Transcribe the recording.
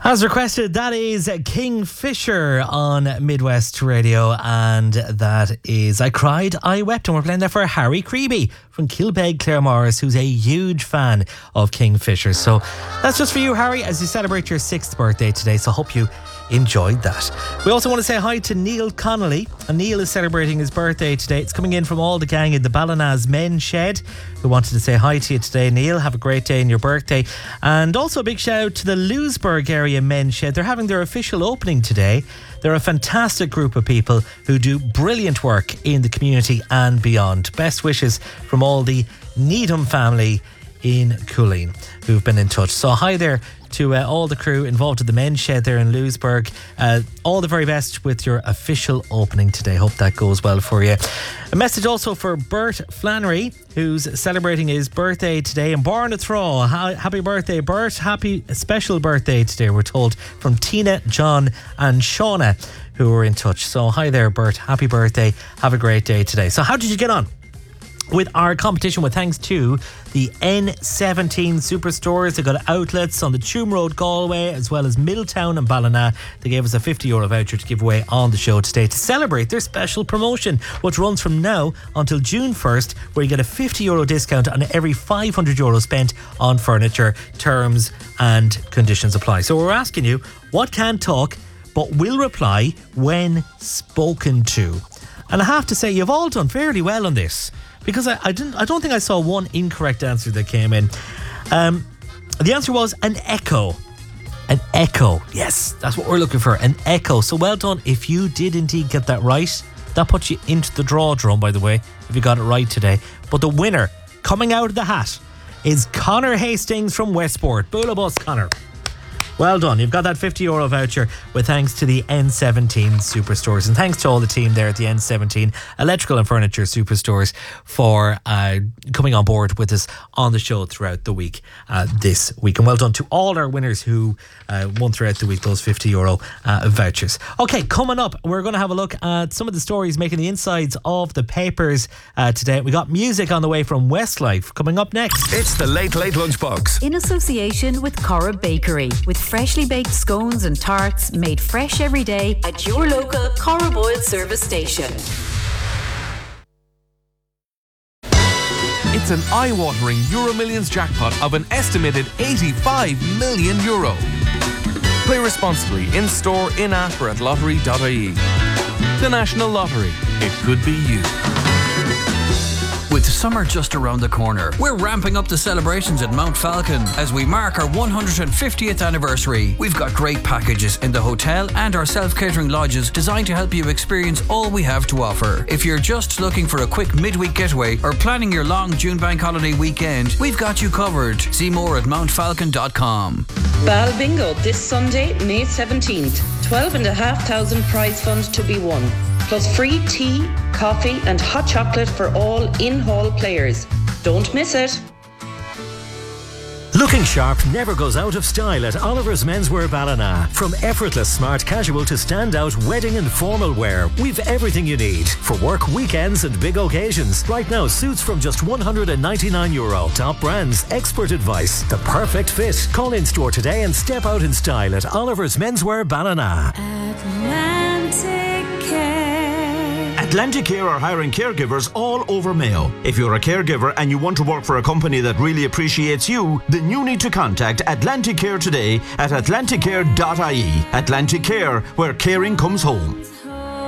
As requested, that is Kingfisher on Midwest Radio, and that is I Cried, I Wept, and we're playing that for Harry Creeby from Kilbeg, Claremorris, who's a huge fan of Kingfisher. So that's just for you, Harry, as you celebrate your 6th birthday today, so hope you enjoyed that. We also want to say hi to Neil Connolly, and Neil is celebrating his birthday today. It's coming in from all the gang in the Ballinaz Men's Shed. We wanted to say hi to you today, Neil. Have a great day on your birthday. And also a big shout out to the Lewisburg area Men's Shed. They're having their official opening today. They're a fantastic group of people who do brilliant work in the community and beyond. Best wishes from all the Needham family in Coolleen who've been in touch. So hi there to all the crew involved at the Men's Shed there in Lewisburg. All the very best with your official opening today. Hope that goes well for you. A message also for Bert Flannery, who's celebrating his birthday today in Barnathraw. Happy birthday, Bert. Happy special birthday today, we're told, from Tina, John and Shauna, who were in touch. So hi there, Bert. Happy birthday. Have a great day today. So how did you get on with our competition? With thanks to the N17 Superstores. They got outlets on the Tuam Road, Galway, as well as Middletown and Ballina. They gave us a €50 voucher to give away on the show today to celebrate their special promotion, which runs from now until June 1st, where you get a €50 discount on every €500 spent on furniture. Terms and conditions apply. So we're asking you, what can't talk but will reply when spoken to? And I have to say, you've all done fairly well on this, because I don't think I saw one incorrect answer that came in. The answer was an echo. An echo. Yes, that's what we're looking for. An echo. So well done if you did indeed get that right. That puts you into the draw drum, by the way, if you got it right today. But the winner, coming out of the hat, is Connor Hastings from Westport. Boolabus, Connor. Well done. You've got that €50 voucher with thanks to the N17 Superstores. And thanks to all the team there at the N17 Electrical and Furniture Superstores for coming on board with us on the show throughout the week this week. And well done to all our winners who won throughout the week those €50 vouchers. Okay, coming up, we're going to have a look at some of the stories making the insides of the papers today. We got music on the way from Westlife coming up next. It's the Late Late Lunchbox. In association with Cora Bakery, with freshly baked scones and tarts made fresh every day at your local Cora Boyle service station. It's an eye-watering Euro Millions jackpot of an estimated €85 million. Play responsibly in store, in-app or at lottery.ie. The National Lottery. It could be you. With summer just around the corner, we're ramping up the celebrations at Mount Falcon as we mark our 150th anniversary. We've got great packages in the hotel and our self-catering lodges designed to help you experience all we have to offer. If you're just looking for a quick midweek getaway or planning your long June bank holiday weekend, we've got you covered. See more at mountfalcon.com. Bal Bingo this Sunday, May 17th. 12,500 prize fund to be won. Plus free tea, coffee and hot chocolate for all in-hall players. Don't miss it. Looking sharp never goes out of style at Oliver's Menswear Ballina. From effortless smart casual to standout wedding and formal wear, we've everything you need for work, weekends and big occasions. Right now, suits from just €199. Top brands, expert advice, the perfect fit. Call in store today and step out in style at Oliver's Menswear Ballina. Atlantic Care are hiring caregivers all over Mayo. If you're a caregiver and you want to work for a company that really appreciates you, then you need to contact Atlantic Care today at atlanticcare.ie. Atlantic Care, where caring comes home.